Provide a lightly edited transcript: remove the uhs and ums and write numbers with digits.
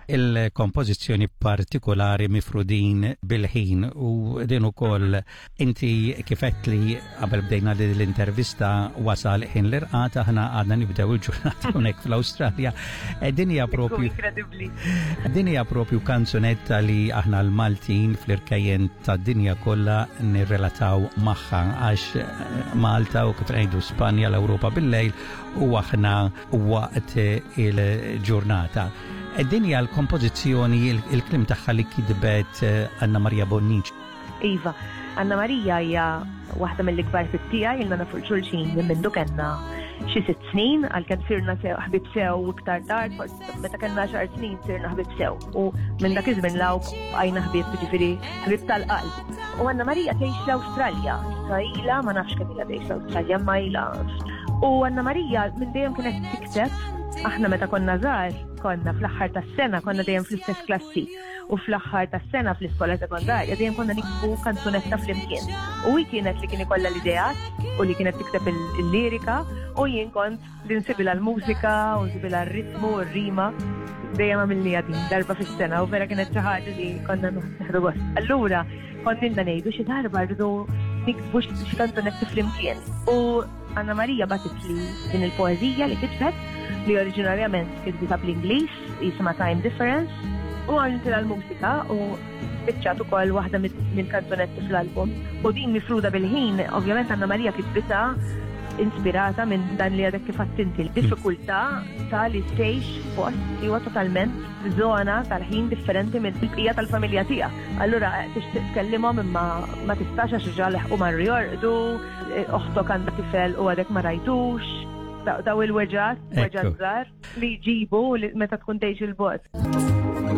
il-kompożizzjoni partikolari mifrudin bil-ħin u din ukoll inti kifet li qabel bdejna l-intervista wasal ħin l-irqata aħna għadna nibdew il-ġurnata hawnhekk fl-Awstralja. Din hija propju kanzunetta li aħna l-Maltin fl-irkejjen tad-dinja kollha nirrelataw magħha għax Malta u kif ngħidu Spanja l-Ewropa bil-lejl u aħna waqt il-ġurnata. Id-dinja l-kompożizzjoni il-klim tagħha li kitbet Anna Marija Bonnici. Iva, Anna Marija hija waħda mill-ikbar fit-tiegħi ilna nafu xulxin minn mindu kellna xi 6 snin għalkemm sirna ħbib sew iktar tard, meta kellna 10 snin sirna ħbib sew. U minn dak iż-żmien law għajna ħbib jiġifieri ħbib tal-qalb. U Anna Marija tgħix l-Awstralja, ilha ma nafx kemm ilha tgħix l-Awstralja ma ilha. U Anna Marija minn dejjem kienet tikteb. Aħna meta konna żgħar, konna fl-aħħar tas-sena konna dejjem fl-istess klassi u fl-aħħar tas-sena fl-iskola sekondarja dejjem konna nikbu kanzunetta flimkien. U hi kienet li kien ikollha l-ideat u li kienet tikteb il-lirika u jien kont li nsibilha l-mużika u nsibilha r-ritmu u r-rima dejjem għamilniha din darba fis-sena u vera kienet xi ħaġa li konna neħdu gost. Allura konna ngħidu xi darba rridu nikbu xi kanzunetti flimkien. U Anna Marija batet li din il-poeżija li kitbet li oriġinarjament kitbita bl-Ingliż, jisimha Time Difference, u għamiltilha l-mużika u biċċat ukoll waħda mill-kanzunetti fl-album. U din mifruda bil-ħin, ovvjament Anna Marija kitbita inspirata minn dan li għadek kif għattinti l-diffikultà ta' li tgħix post li huwa totalment żona tal-ħin differenti minn il-bqija tal-familja tiegħek. Allura tixtieq tkellimhom imma ma tistax għax ġaleħ u marru jorqdu, oħtok għandha tifel u għadek ma rajtux. Daw il-weġat żgħar li jġibu meta tkun tgħix il-bogħod.